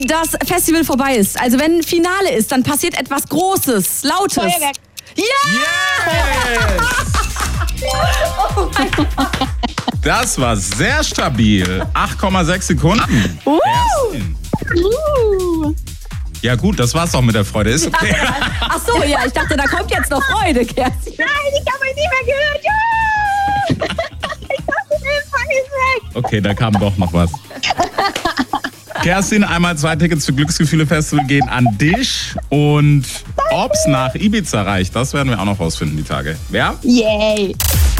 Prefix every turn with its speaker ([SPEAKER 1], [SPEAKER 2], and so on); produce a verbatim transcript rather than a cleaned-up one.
[SPEAKER 1] das Festival vorbei ist, also wenn Finale ist, dann passiert etwas Großes, Lautes.
[SPEAKER 2] Feuerwerk.
[SPEAKER 1] Ja!
[SPEAKER 3] Yes!
[SPEAKER 1] Oh mein Gott.
[SPEAKER 3] Das war sehr stabil. acht Komma sechs Sekunden.
[SPEAKER 1] Uh.
[SPEAKER 3] Kerstin.
[SPEAKER 2] Uh.
[SPEAKER 3] Ja gut, das war's auch mit der Freude. Ist okay.
[SPEAKER 1] Ach so, ja, ich dachte, da kommt jetzt noch Freude, Kerstin.
[SPEAKER 2] Nein, ich habe euch nicht mehr gehört. Ja! Ich dachte, der Empfang ist weg.
[SPEAKER 3] Okay, da kam doch noch was. Kerstin, einmal zwei Tickets für Glücksgefühle Festival gehen an dich. Und ob's nach Ibiza reicht, das werden wir auch noch rausfinden die Tage. Ja?
[SPEAKER 2] Yay.